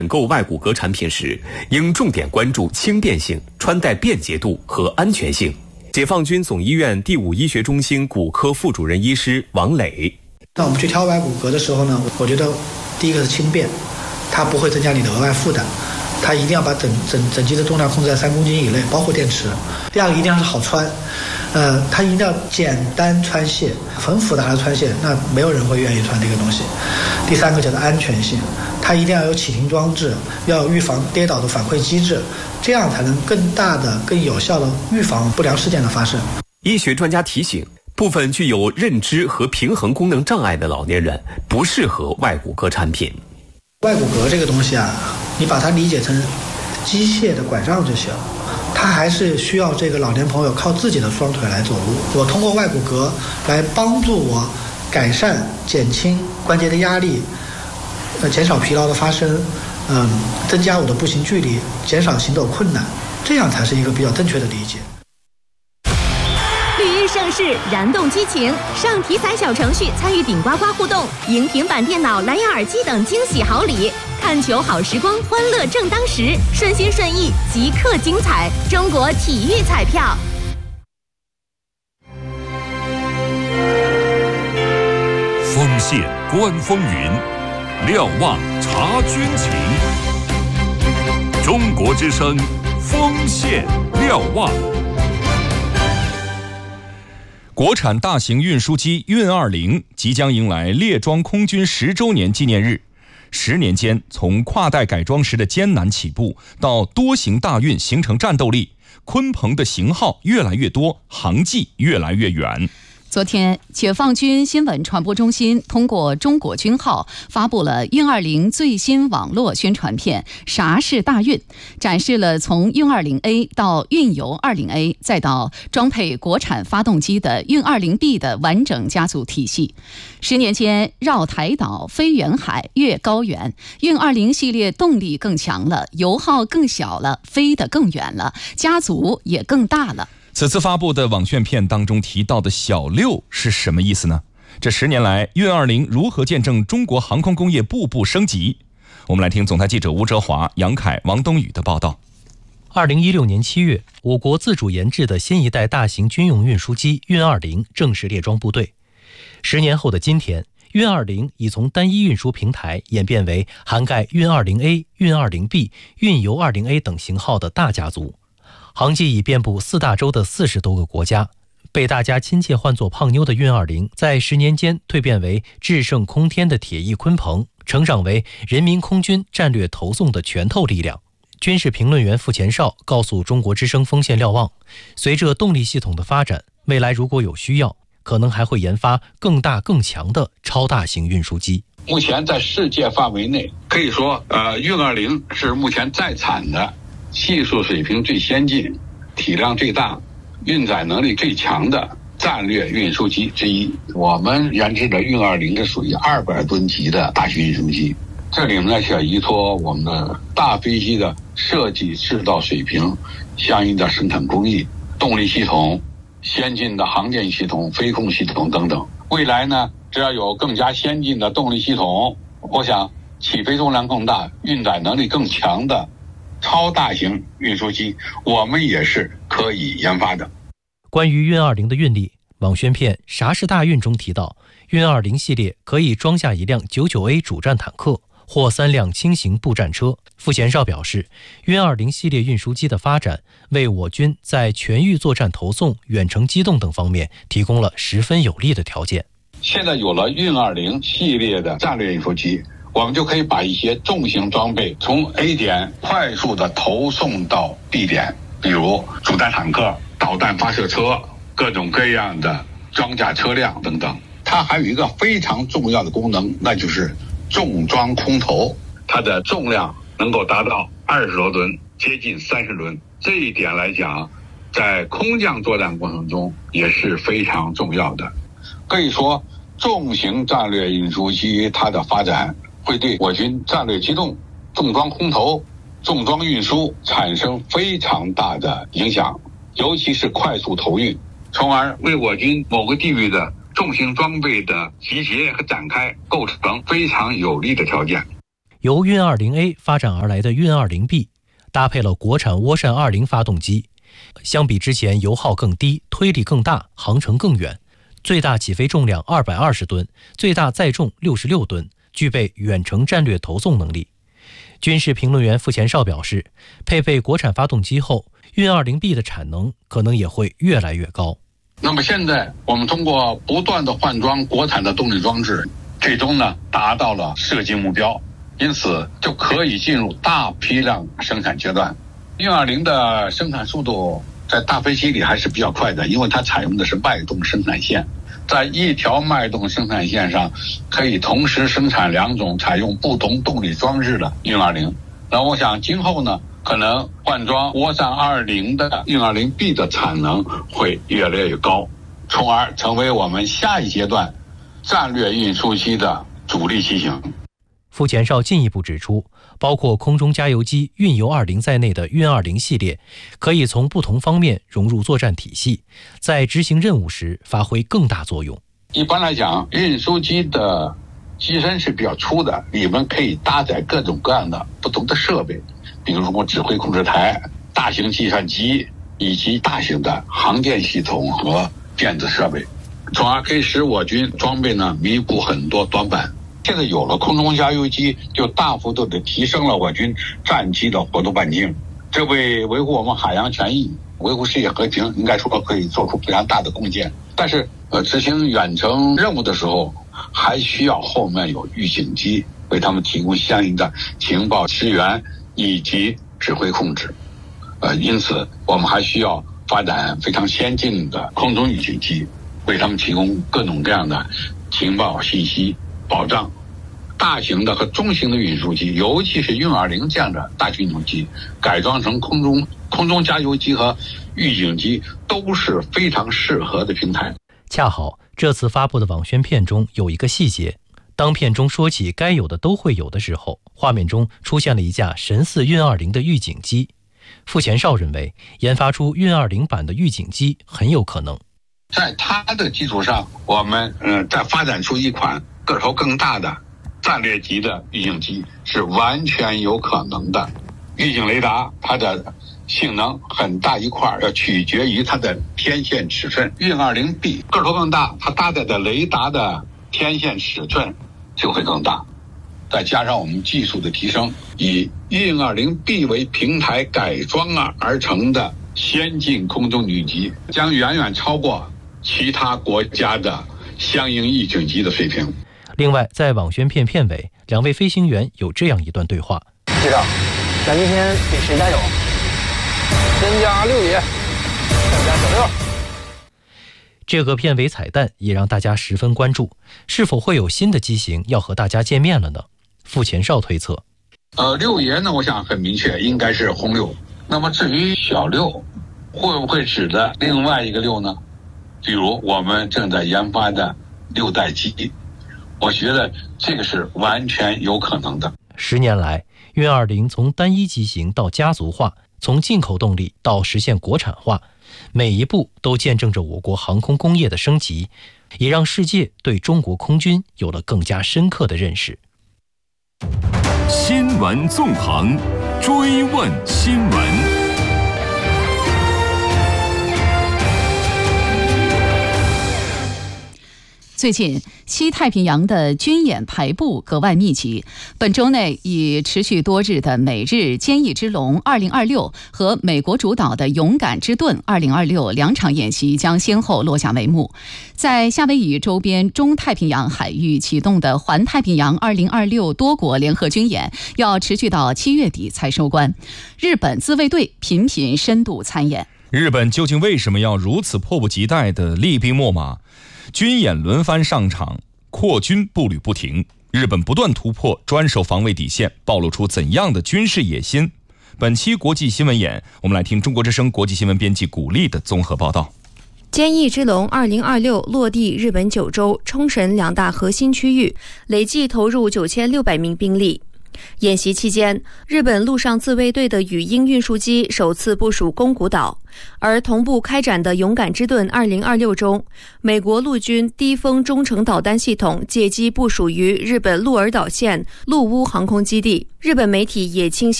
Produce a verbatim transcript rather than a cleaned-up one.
购外骨骼产品时，应重点关注轻便性、穿戴便捷度和安全性。解放军总医院第五医学中心骨科副主任医师王磊： 那我们去挑外骨骼的时候呢，我觉得第一个是轻便，它不会增加你的额外负担，它一定要把整整整机的重量控制在三公斤以内，包括电池。第二个一定要是好穿，呃，它一定要简单穿卸，很复杂的穿卸，那没有人会愿意穿这个东西。第三个叫做安全性，它一定要有启停装置，要预防跌倒的反馈机制，这样才能更大的、更有效的预防不良事件的发生。 医学专家提醒，部分具有认知和平衡功能障碍的老年人不适合外骨骼产品。 外骨骼这个东西啊，你把它理解成机械的拐杖就行，它还是需要这个老年朋友靠自己的双腿来走路。我通过外骨骼来帮助我改善、减轻关节的压力，呃，减少疲劳的发生，嗯，增加我的步行距离，减少行走困难，这样才是一个比较正确的理解。 绿意盛世，燃动激情，上体彩小程序参与顶呱呱互动，赢平板电脑、蓝牙耳机等惊喜好礼。看球好时光，欢乐正当时，顺心顺意，即刻精彩。中国体育彩票。 锋线观风云，瞭望察军情。中国之声，锋线瞭望。国产大型运输机运二零即将迎来列装空军十周年纪念日。十年间，从跨代改装时的艰难起步，到多型大运形成战斗力，鲲鹏的型号越来越多，航迹越来越远。 昨天，解放军新闻传播中心通过中国军号发布了运二零最新网络宣传片《啥是大运》，展示了从运二零 A 到运油二零 A 再到装配国产发动机的运二零 B 的完整家族体系。十年间，绕台岛、飞远海、越高原，运二零系列动力更强了，油耗更小了，飞得更远了，家族也更大了。 此次发布的网宣片当中提到的小六是什么意思呢？这十年来，运二零如何见证中国航空工业步步升级？我们来听总台记者吴哲华、杨凯、王东宇的报道。 二零一六年七月，我国自主研制的新一代大型军用运输机运二零正式列装部队。十年后的今天，运二零已从单一运输平台演变为涵盖运二零 A、运二零 B、运油二零 A 等型号的大家族。航迹已遍布四大洲的四十多个国家，被大家亲切唤作胖妞的运二零，在十年间蜕变为制胜空天的铁翼鲲鹏，成长为人民空军战略投送的拳头力量。军事评论员傅前绍告诉中国之声锋线瞭望，随着动力系统的发展，未来如果有需要，可能还会研发更大更强的超大型运输机。 目前在世界范围内，可以说，呃，运二零是目前在产的技术水平最先进、体量最大、运载能力最强的战略运输机之一。我们研制的运二零是属于二百吨级的大型运输机，这里面呢是要依托我们的大飞机的设计制造水平、相应的生产工艺、动力系统、先进的航电系统、飞控系统等等。未来呢，只要有更加先进的动力系统，我想起飞重量更大、运载能力更强的超大型运输机，我们也是可以研发的。 关于运二零的运力，网宣片《啥是大运》中提到，运二零系列可以装下一辆 九九 A 主战坦克或三辆轻型步战车。傅前绍表示，运二零系列运输机的发展，为我军在全域作战投送、远程机动等方面提供了十分有利的条件。 现在有了运二零系列的战略运输机，我们就可以把一些重型装备从 A 点快速的投送到 B 点，比如主战坦克、导弹发射车、各种各样的装甲车辆等等。它还有一个非常重要的功能，那就是重装空投，它的重量能够达到二十多吨，接近三十吨。这一点来讲，在空降作战过程中也是非常重要的。可以说，重型战略运输机它的发展会对我军战略机动、重装空投、重装运输产生非常大的影响，尤其是快速投运，从而为我军某个地域的重型装备的集结和展开构成非常有利的条件。 由运 二零 A 发展而来的运 二零 B， 搭配了国产涡扇二零发动机，相比之前油耗更低，推力更大，航程更远，最大起飞重量二百二十吨，最大载重六十六吨，具备远程战略投送能力。军事评论员傅前绍表示，配备国产发动机后，运 二零 B 的产能可能也会越来越高。 那么现在我们通过不断的换装国产的动力装置，最终呢达到了设计目标，因此就可以进入大批量生产阶段。运 二零 的生产速度在大飞机里还是比较快的，因为它采用的是脉动生产线，在一条脉动生产线上可以同时生产两种采用不同动力装置的运 二零。那我想今后呢，可能换装涡扇二零的运 二零 B 的产能会越来越高，从而成为我们下一阶段战略运输机的主力机型。 傅前绍进一步指出，包括空中加油机运油二零在内的运二零系列，可以从不同方面融入作战体系，在执行任务时发挥更大作用。 一般来讲，运输机的机身是比较粗的，里面可以搭载各种各样的不同的设备，比如说指挥控制台、大型计算机以及大型的航电系统和电子设备，从而可以使我军装备呢弥补很多短板。现在有了空中加油机，就大幅度的提升了我军战机的活动半径，这为维护我们海洋权益、维护世界和平，应该说可以做出非常大的贡献。但是，呃，执行远程任务的时候，还需要后面有预警机为他们提供相应的情报支援以及指挥控制。呃，因此我们还需要发展非常先进的空中预警机，为他们提供各种各样的情报信息保障。大型的和中型的运输机，尤其是运二零这样的大型运输机，改装成空中空中加油机和预警机都是非常适合的平台。 恰好这次发布的网宣片中有一个细节，当片中说起该有的都会有的时候，画面中出现了一架神似运二零的预警机。傅前绍认为，研发出运二零版的预警机很有可能。 在它的基础上，我们呃再发展出一款个头更大的战略级的预警机是完全有可能的。预警雷达它的性能很大一块要取决于它的天线尺寸，运 二零 B 个头更大，它搭载的雷达的天线尺寸就会更大。再加上我们技术的提升，以运 二零 B 为平台改装而成的先进空中预警机将远远超过其他国家的相应预警机的水平。 另外，在网宣片片尾，两位飞行员有这样一段对话： 机长，咱今天给谁加油？先加六爷，再加小六。 这个片尾彩蛋也让大家十分关注，是否会有新的机型要和大家见面了呢？傅前绍推测， 呃，六爷呢，我想很明确，应该是轰六。那么至于小六，会不会指的另外一个六呢？比如我们正在研发的六代机，我觉得这个是完全有可能的。 十年来，运二零从单一机型到家族化，从进口动力到实现国产化，每一步都见证着我国航空工业的升级，也让世界对中国空军有了更加深刻的认识。 新闻纵横，追问新闻。 最近，西太平洋的军演排布格外密集。本周内，以持续多日的美日坚毅之龙二零二六和美国主导的勇敢之盾二零二六两场演习将先后落下帷幕。在夏威夷周边中太平洋海域启动的环太平洋二零二六多国联合军演要持续到七月底才收官。日本自卫队频频深度参演。 日本究竟为什么要如此迫不及待地厉兵秣马？军演轮番上场，扩军步履不停，日本不断突破专守防卫底线，暴露出怎样的军事野心？本期国际新闻眼，我们来听中国之声国际新闻编辑古丽的综合报道。 坚毅之龙二零二六落地日本九州、冲绳两大核心区域，累计投入九千六百名兵力。 演习期间，日本陆上自卫队的羽鹰运输机首次部署宫古岛，而同步开展的勇敢之盾二零二六中，美国陆军低风中程导弹系统借机部署于日本鹿儿岛县陆屋航空基地。日本媒体也倾向